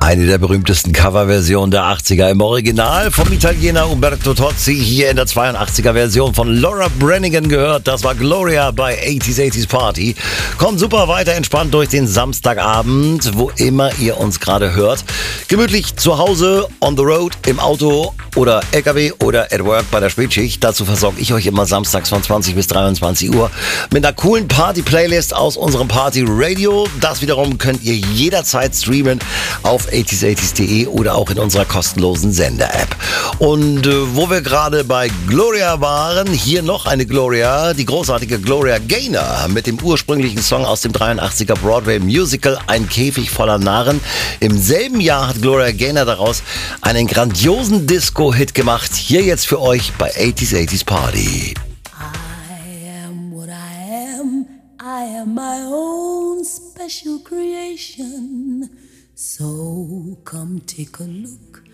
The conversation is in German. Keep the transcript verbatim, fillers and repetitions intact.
Eine der berühmtesten Coverversionen der achtziger im Original vom Italiener Umberto Tozzi, hier in der zweiundachtziger Version von Laura Branigan gehört. Das war Gloria bei achtziger achtziger Party. Kommt super weiter entspannt durch den Samstagabend, wo immer ihr uns gerade hört. Gemütlich zu Hause, on the road, im Auto oder L K W oder at work bei der Spätschicht. Dazu versorge ich euch immer samstags von zwanzig bis dreiundzwanzig Uhr mit einer coolen Party-Playlist aus unserem Party-Radio. Das wiederum könnt ihr jederzeit streamen auf achtziger achtziger punkt de oder auch in unserer kostenlosen Sender-App. Und äh, wo wir gerade bei Gloria waren, hier noch eine Gloria, die großartige Gloria Gaynor mit dem ursprünglichen Song aus dem dreiundachtziger Broadway-Musical Ein Käfig voller Narren. Im selben Jahr hat Gloria Gaynor daraus einen grandiosen Disco-Hit gemacht. Hier jetzt für euch bei achtziger achtziger Party. I am what I am. I am my own special creation. So come take a look